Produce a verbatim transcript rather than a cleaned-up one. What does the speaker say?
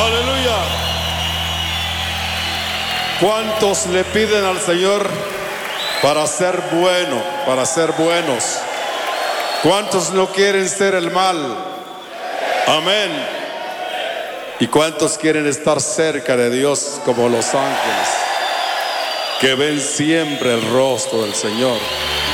Aleluya. ¿Cuántos le piden al Señor para ser bueno, para ser buenos? ¿Cuántos no quieren ser el mal? Amén. ¿Y cuántos quieren estar cerca de Dios como los ángeles, que ven siempre el rostro del Señor?